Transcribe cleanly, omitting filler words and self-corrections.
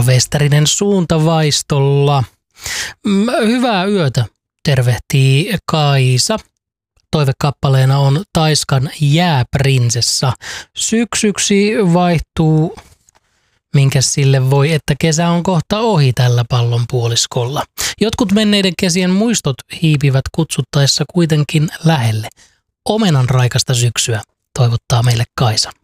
Kaisa Westerinen suuntavaistolla. Hyvää yötä, tervehtii Kaisa. Toivekappaleena on Taiskan Jääprinsessa. Syksyksi vaihtuu, minkä sille voi, että kesä on kohta ohi tällä pallonpuoliskolla. Jotkut menneiden kesien muistot hiipivät kutsuttaessa kuitenkin lähelle. Omenan raikasta syksyä toivottaa meille Kaisa.